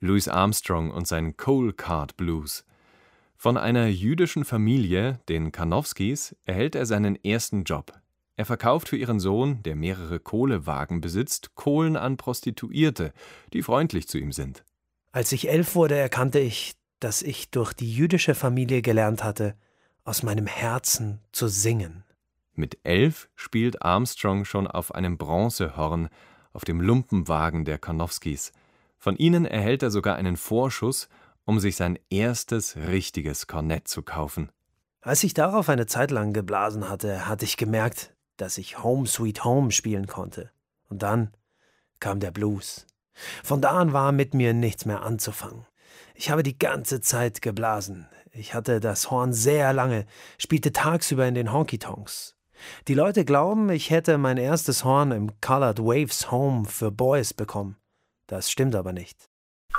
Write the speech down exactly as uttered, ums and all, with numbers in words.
Louis Armstrong und sein Coal Cart Blues. Von einer jüdischen Familie, den Karnowskis, erhält er seinen ersten Job. Er verkauft für ihren Sohn, der mehrere Kohlewagen besitzt, Kohlen an Prostituierte, die freundlich zu ihm sind. Als ich elf wurde, erkannte ich, dass ich durch die jüdische Familie gelernt hatte, aus meinem Herzen zu singen. Mit elf spielt Armstrong schon auf einem Bronzehorn auf dem Lumpenwagen der Karnowskis. Von ihnen erhält er sogar einen Vorschuss, um sich sein erstes richtiges Kornett zu kaufen. Als ich darauf eine Zeit lang geblasen hatte, hatte ich gemerkt, dass ich Home Sweet Home spielen konnte. Und dann kam der Blues. Von da an war mit mir nichts mehr anzufangen. Ich habe die ganze Zeit geblasen. Ich hatte das Horn sehr lange, spielte tagsüber in den Honky-Tonks. Die Leute glauben, ich hätte mein erstes Horn im Colored Waves Home für Boys bekommen. Das stimmt aber nicht.